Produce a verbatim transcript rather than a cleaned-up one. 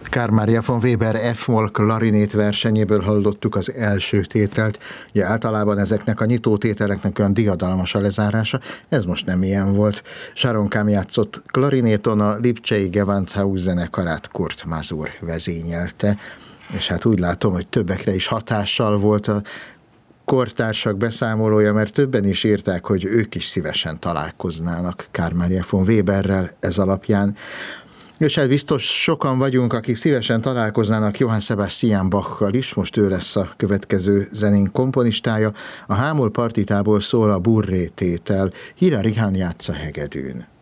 Carl Maria von Weber F-moll klarinét versenyéből hallottuk az első tételt. Ugye általában ezeknek a nyitó tételeknek olyan diadalmas a lezárása, ez most nem ilyen volt. Saronkám játszott klarinéton, a Lipcsei Gewandhaus zenekarát Kurt Masur vezényelte, és hát úgy látom, hogy többekre is hatással volt a kortársak beszámolója, mert többen is írták, hogy ők is szívesen találkoznának Carl Maria von Weberrel ez alapján. És hát biztos sokan vagyunk, akik szívesen találkoznának Johann Sebastian Bachkal is, most ő lesz a következő zenénk komponistája. A H-moll partitából szól a Burré tétel, Hilary Hahn játsza hegedűn.